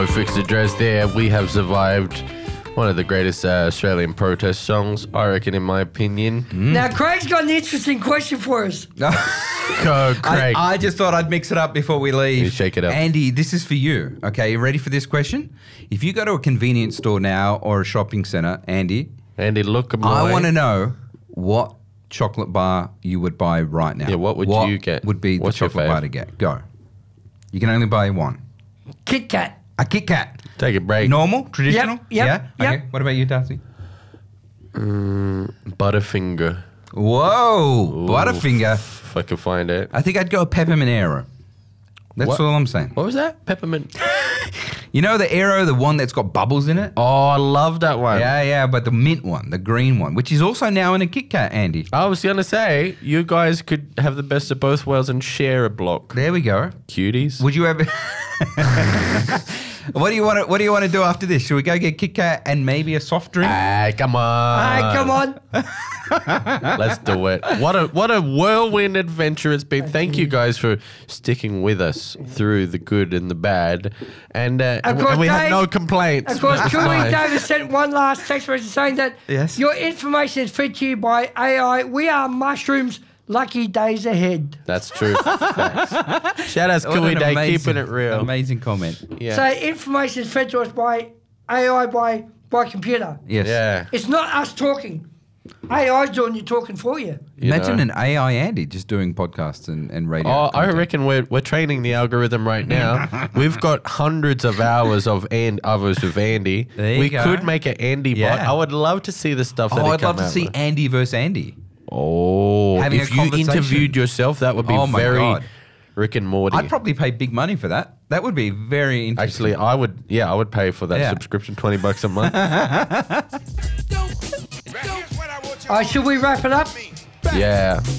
No Fixed Address there. We have survived one of the greatest Australian protest songs, I reckon, in my opinion. Now, Craig's got an interesting question for us. Go, Craig. I just thought I'd mix it up before we leave. You shake it up. Andy, this is for you. Okay, you ready for this question? If you go to a convenience store now or a shopping centre, Andy, look at my... I want to know what chocolate bar you would buy right now. Yeah, what would you get? Would be What's the your chocolate bar fave? to get? Go. You can only buy one. Kit Kat. A Kit Kat. Take a break. Normal? Traditional? Yep, Yeah? yep. Okay. What about you, Darcy? Butterfinger. Whoa. Butterfinger. If I could find it. I think I'd go peppermint Aero. That's What? all I'm saying. What was that? Peppermint. You know the Aero, the one that's got bubbles in it? Oh, I love that one. Yeah, but the mint one, the green one, which is also now in a Kit Kat, Andy. I was going to say, you guys could have the best of both worlds and share a block. There we go. Cuties. Would you ever? What do you want to do after this? Should we go get Kit Kat and maybe a soft drink? Come on. Hey, come on. Let's do it. What a whirlwind adventure it's been. Thank you guys for sticking with us through the good and the bad. And course, we have Dave- no complaints. Of course, It's Chewy nice. Davis sent one last text message saying that Yes. your information is fed to you by AI. We are mushrooms. Lucky days ahead. That's true. Facts. Shout out to What Kui an Day, amazing- keeping it real. Amazing comment. Yeah. So information is fed to us by AI, by computer. Yes. Yeah. It's not us talking. AI's doing your talking for you. You Imagine know. an AI Andy just doing podcasts and radio. Oh, I content. reckon we're training the algorithm right now. We've got hundreds of hours of others with Andy. There you We go. could make an Andy bot. Yeah. I would love to see the stuff that Oh, it I'd come love to out see with. Andy versus Andy. Oh, Having if a you conversation. interviewed yourself, that would be Oh my very God. Rick and Morty. I'd probably pay big money for that. That would be very interesting. Actually, I would. Yeah, I would pay for that Yeah. subscription, $20 a month. Should we wrap it up? Yeah.